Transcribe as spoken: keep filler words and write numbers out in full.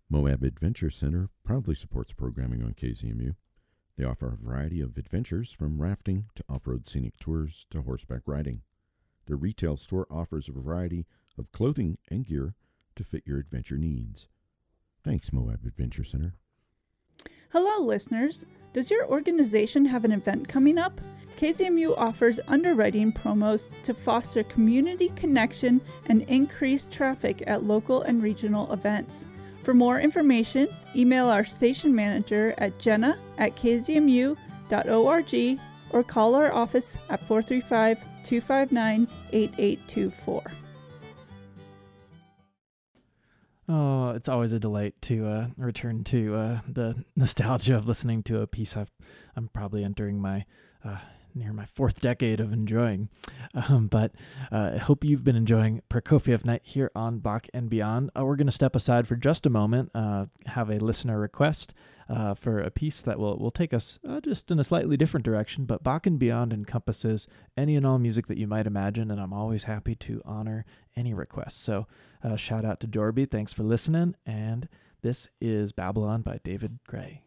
Moab Adventure Center proudly supports programming on K Z M U. They offer a variety of adventures from rafting to off-road scenic tours to horseback riding. Their retail store offers a variety of clothing and gear to fit your adventure needs. Thanks, Moab Adventure Center. Hello, listeners. Does your organization have an event coming up? K Z M U offers underwriting promos to foster community connection and increase traffic at local and regional events. For more information, email our station manager at jenna at k z m u dot org or call our office at four three five, two five nine, eight eight two four. Oh, it's always a delight to uh, return to uh, the nostalgia of listening to a piece I've, I'm probably entering my uh, near my fourth decade of enjoying. Um, but uh, I hope you've been enjoying Prokofiev Night here on Bach and Beyond. Uh, we're going to step aside for just a moment, uh, have a listener request uh, for a piece that will, will take us uh, just in a slightly different direction. But Bach and Beyond encompasses any and all music that you might imagine, and I'm always happy to honor any requests. So uh, shout out to Dorby. Thanks for listening. And this is Babylon by David Gray.